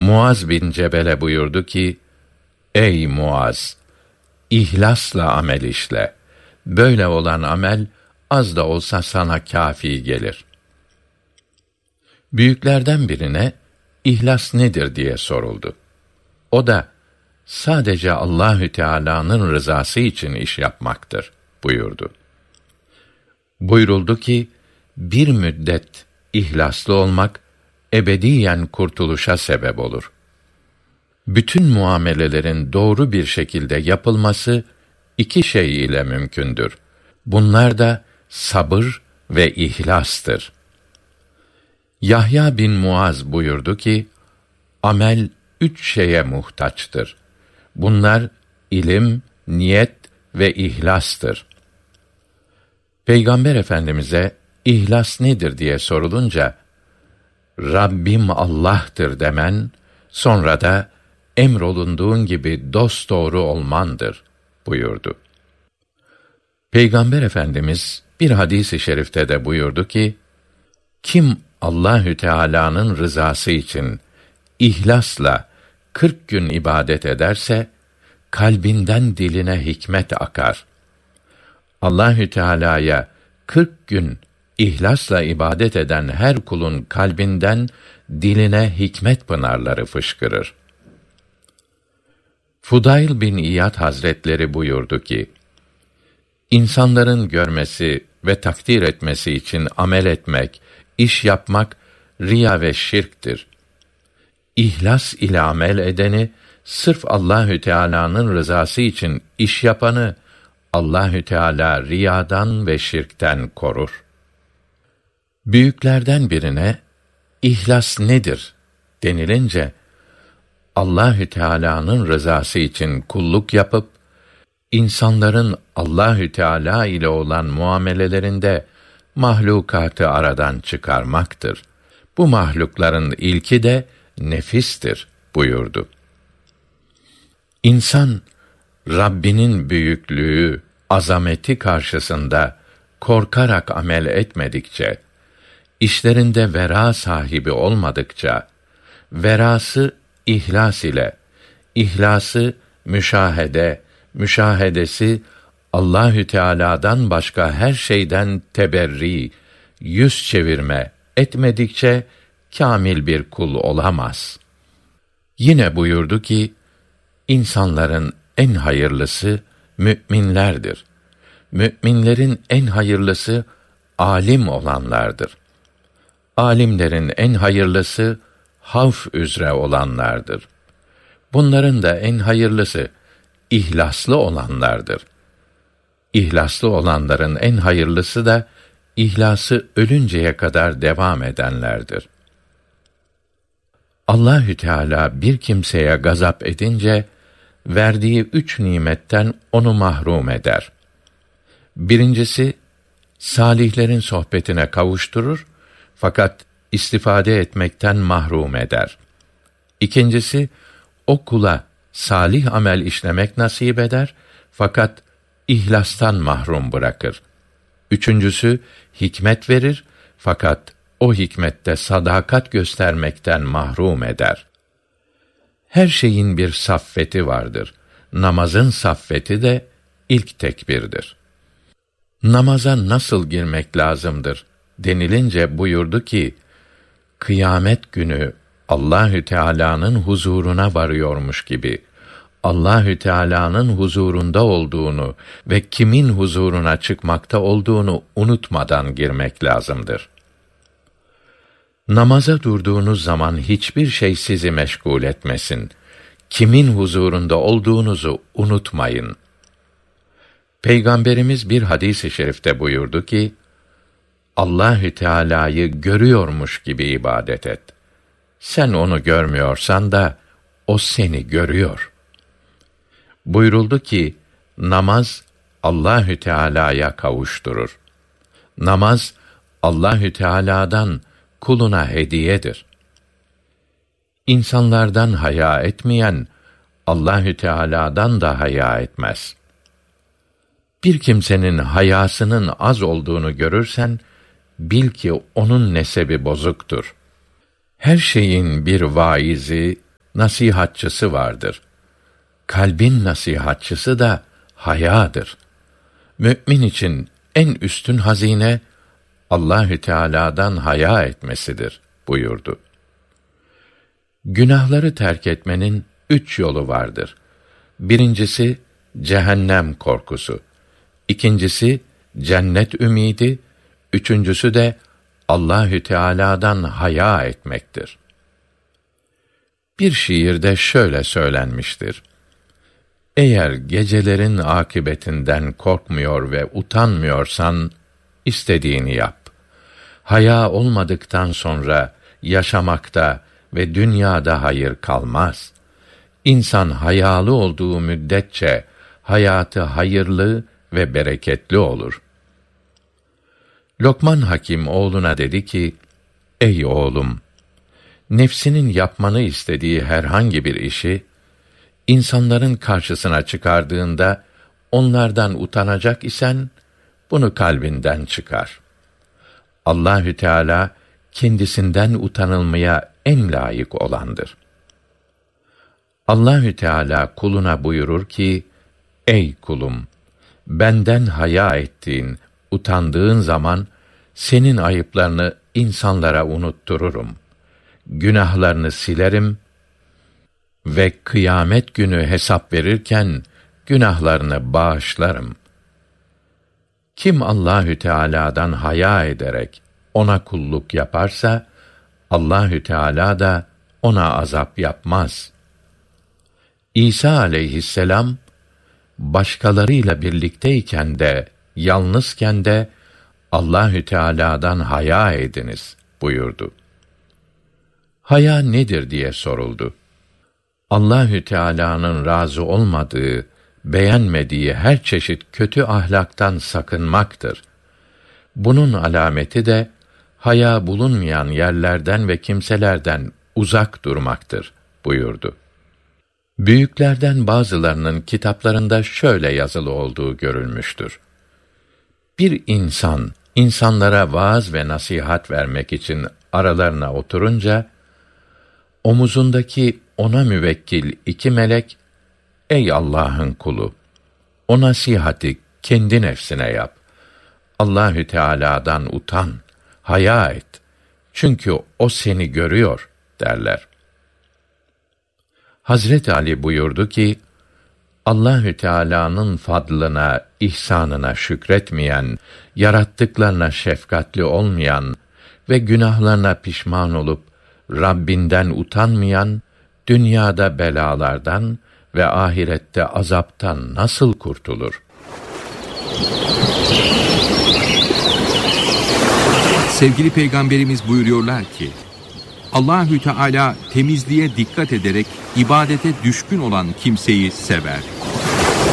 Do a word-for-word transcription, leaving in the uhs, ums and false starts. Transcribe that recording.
Muaz bin Cebel'e buyurdu ki, ey Muaz! İhlasla amel işle. Böyle olan amel, az da olsa sana kâfi gelir. Büyüklerden birine, ihlas nedir diye soruldu. O da, sadece Allahü Teala'nın rızası için iş yapmaktır buyurdu. Buyuruldu ki, bir müddet ihlaslı olmak, ebediyen kurtuluşa sebep olur. Bütün muamelelerin doğru bir şekilde yapılması, iki şey ile mümkündür. Bunlar da sabır ve ihlastır. Yahya bin Muaz buyurdu ki, amel üç şeye muhtaçtır. Bunlar ilim, niyet ve ihlastır. Peygamber Efendimiz'e ihlas nedir diye sorulunca, Rabbim Allah'tır demen, sonra da emrolunduğun gibi dosdoğru olmandır buyurdu. Peygamber Efendimiz bir hadis-i şerifte de buyurdu ki, kim Allahü Teala'nın rızası için ihlasla kırk gün ibadet ederse, kalbinden diline hikmet akar. Allahü Teala'ya kırk gün ihlasla ibadet eden her kulun kalbinden diline hikmet pınarları fışkırır. Fudayl bin İyad Hazretleri buyurdu ki, İnsanların görmesi ve takdir etmesi için amel etmek, iş yapmak riya ve şirktir. İhlas ile amel edeni, sırf Allahü Teala'nın rızası için iş yapanı, Allahü Teala riyadan ve şirkten korur. Büyüklerden birine ihlas nedir denilince, Allahü Teala'nın rızası için kulluk yapıp insanların Allahü Teala ile olan muamelelerinde mahlukatı aradan çıkarmaktır. Bu mahlukların ilki de nefistir buyurdu. İnsan Rabbinin büyüklüğü, azameti karşısında korkarak amel etmedikçe, işlerinde vera sahibi olmadıkça, verası ihlas ile, ihlası müşahede, müşahedesi Allahü Teala'dan başka her şeyden teberri, yüz çevirme etmedikçe kâmil bir kul olamaz. Yine buyurdu ki, insanların en hayırlısı mü'minlerdir. Mü'minlerin en hayırlısı alim olanlardır. Alimlerin en hayırlısı havf üzere olanlardır. Bunların da en hayırlısı ihlaslı olanlardır. İhlaslı olanların en hayırlısı da ihlası ölünceye kadar devam edenlerdir. Allahü Teala bir kimseye gazap edince verdiği üç nimetten onu mahrum eder. Birincisi, salihlerin sohbetine kavuşturur fakat istifade etmekten mahrum eder. İkincisi, o kula salih amel işlemek nasip eder fakat ihlastan mahrum bırakır. Üçüncüsü, hikmet verir fakat o hikmette sadakat göstermekten mahrum eder. Her şeyin bir saffeti vardır. Namazın saffeti de ilk tekbirdir. Namaza nasıl girmek lazımdır denilince buyurdu ki, kıyamet günü Allahü Teala'nın huzuruna varıyormuş gibi, Allahü Teala'nın huzurunda olduğunu ve kimin huzuruna çıkmakta olduğunu unutmadan girmek lazımdır. Namaza durduğunuz zaman hiçbir şey sizi meşgul etmesin. Kimin huzurunda olduğunuzu unutmayın. Peygamberimiz bir hadis-i şerifte buyurdu ki, Allahü Teala'yı görüyormuş gibi ibadet et. Sen onu görmüyorsan da o seni görüyor. Buyuruldu ki, namaz Allahü Teala'ya kavuşturur. Namaz Allahü Teala'dan kuluna hediyedir. İnsanlardan haya etmeyen Allahü Teala'dan da haya etmez. Bir kimsenin hayasının az olduğunu görürsen bil ki onun nesebi bozuktur. Her şeyin bir vaizi, nasihatçısı vardır. Kalbin nasihatçısı da hayadır. Mü'min için en üstün hazine Allahü Teala'dan haya etmesidir buyurdu. Günahları terk etmenin üç yolu vardır. Birincisi cehennem korkusu. İkincisi cennet ümidi. Üçüncüsü de Allahü Teala'dan haya etmektir. Bir şiirde şöyle söylenmiştir: Eğer gecelerin akıbetinden korkmuyor ve utanmıyorsan, istediğini yap. Haya olmadıktan sonra yaşamakta ve dünyada hayır kalmaz. İnsan hayalı olduğu müddetçe hayatı hayırlı ve bereketli olur. Lokman Hakim oğluna dedi ki, Ey oğlum! Nefsinin yapmanı istediği herhangi bir işi, insanların karşısına çıkardığında, onlardan utanacak isen, bunu kalbinden çıkar. Allahü Teala, kendisinden utanılmaya en layık olandır. Allahü Teala kuluna buyurur ki, Ey kulum! Benden haya ettiğin, utandığın zaman, senin ayıplarını insanlara unuttururum. Günahlarını silerim ve kıyamet günü hesap verirken, günahlarını bağışlarım. Kim Allahü Teala'dan haya ederek ona kulluk yaparsa, Allahü Teala da ona azap yapmaz. İsa aleyhisselam, başkalarıyla birlikteyken de, yalnızken de, Allahü Teala'dan haya ediniz buyurdu. Haya nedir diye soruldu. Allahü Teala'nın razı olmadığı, beğenmediği her çeşit kötü ahlaktan sakınmaktır. Bunun alameti de haya bulunmayan yerlerden ve kimselerden uzak durmaktır buyurdu. Büyüklerden bazılarının kitaplarında şöyle yazılı olduğu görülmüştür. Bir insan, insanlara vaaz ve nasihat vermek için aralarına oturunca, omuzundaki ona müvekkil iki melek, Ey Allah'ın kulu! O nasihati kendi nefsine yap. Allahü Teala'dan utan, haya et. Çünkü o seni görüyor derler. Hazret Ali buyurdu ki, Allahü Teala'nın fadlına, ihsanına şükretmeyen, yarattıklarına şefkatli olmayan ve günahlarına pişman olup Rabbinden utanmayan, dünyada belalardan ve ahirette azaptan nasıl kurtulur? Sevgili Peygamberimiz buyuruyorlar ki, Allahü Teala temizliğe dikkat ederek ibadete düşkün olan kimseyi sever.